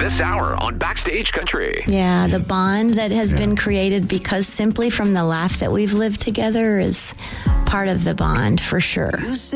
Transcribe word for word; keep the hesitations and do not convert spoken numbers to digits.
this hour on Backstage Country. Yeah, the bond that has yeah. been created because simply from the laugh that we've lived together is part of the bond for sure.